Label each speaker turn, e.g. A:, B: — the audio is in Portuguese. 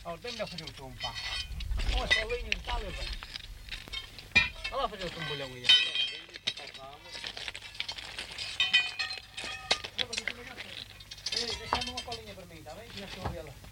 A: Oh, tem melhor fazer o tom, pá. Olha só, linha de tal, eu venho. Olha lá fazer o tombolhão aí. Deixa-me uma colinha para mim, está bem? Já estou a vê-la.